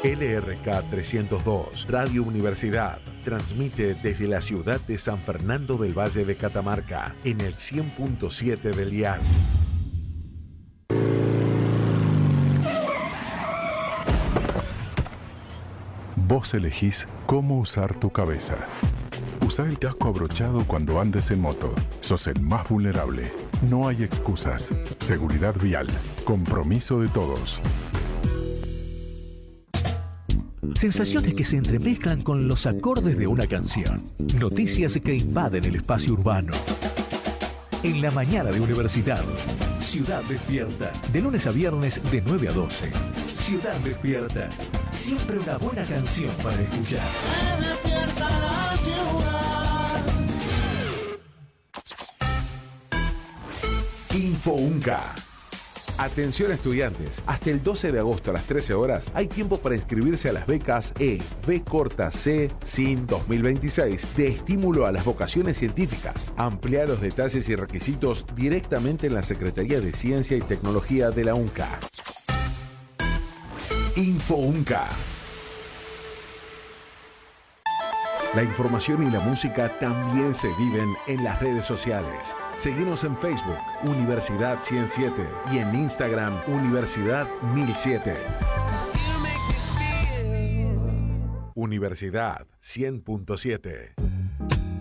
LRK 302, Radio Universidad, transmite desde la ciudad de San Fernando del Valle de Catamarca, en el 100.7 del dial. Vos elegís cómo usar tu cabeza. Usa el casco abrochado cuando andes en moto. Sos el más vulnerable. No hay excusas. Seguridad vial. Compromiso de todos. Sensaciones que se entremezclan con los acordes de una canción. Noticias que invaden el espacio urbano. En la mañana de Universidad. Ciudad Despierta. De lunes a viernes de 9 a 12. Ciudad Despierta. Siempre una buena canción para escuchar. Se despierta la ciudad. InfoUnca. Atención estudiantes, hasta el 12 de agosto a las 13 horas hay tiempo para inscribirse a las becas B corta C SIN 2026 de estímulo a las vocaciones científicas. Amplía los detalles y requisitos directamente en la Secretaría de Ciencia y Tecnología de la UNCA. InfoUnca. La información y la música también se viven en las redes sociales. Seguimos en Facebook, Universidad 107, y en Instagram, Universidad 1007. Universidad 100.7.